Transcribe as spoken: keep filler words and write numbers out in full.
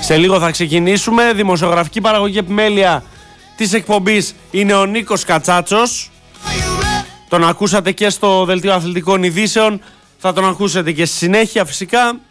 Σε λίγο θα ξεκινήσουμε. Δημοσιογραφική παραγωγή επιμέλεια της εκπομπής είναι ο Νίκος Κατσάτσος. Τον ακούσατε και στο Δελτίο Αθλητικών Ειδήσεων. Θα τον ακούσετε και στη συνέχεια φυσικά.